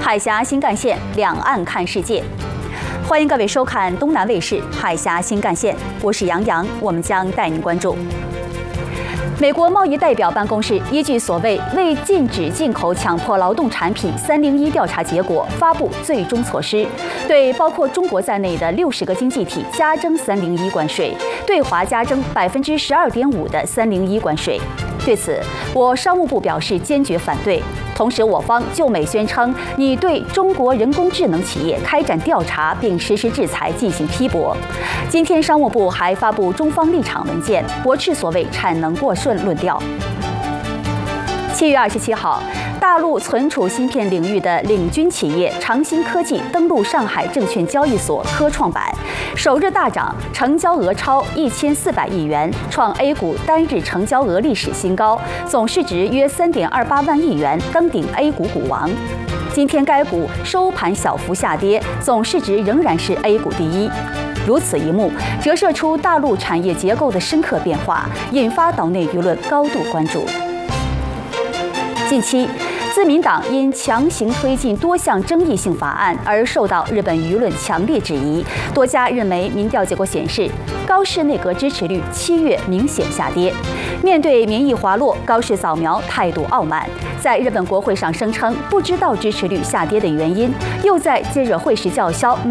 海峡新干线，两岸看世界。欢迎各位收看东南卫视《海峡新干线》，我是杨洋，我们将带您关注。美国贸易代表办公室依据所谓为禁止进口强迫劳动产品301调查结果，发布最终措施，对包括中国在内的60个经济体加征301关税，对华加征12.5%的301关税。对此，我商务部表示坚决反对。同时，我方就美宣称拟对中国人工智能企业开展调查并实施制裁进行批驳。今天，商务部还发布中方立场文件，驳斥所谓产能过剩论调。7月27号，大陆存储芯片领域的领军企业长鑫科技登陆上海证券交易所科创板，首日大涨，成交额超1400亿元，创 A 股单日成交额历史新高，总市值约3.28万亿元，登顶 A 股股王。今天该股收盘小幅下跌，总市值仍然是 A 股第一。如此一幕，折射出大陆产业结构的深刻变化，引发岛内舆论高度关注。近期，自民党因强行推进多项争议性法案而受到日本舆论强烈质疑。多家日媒民调结果显示，高市内阁支持率7月明显下跌。面对民意滑落，高市扫描态度傲慢，在日本国会上声称不知道支持率下跌的原因，又在接惹会时叫嚣